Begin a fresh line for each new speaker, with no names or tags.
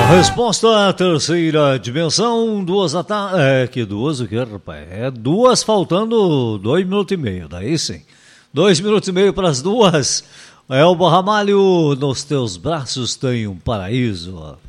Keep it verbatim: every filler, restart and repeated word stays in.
Resposta à terceira dimensão, duas da tarde. É, que duas o que, rapaz? É duas faltando dois minutos e meio, daí sim. Dois minutos e meio para as duas. Elba Ramalho, nos teus braços tem um paraíso.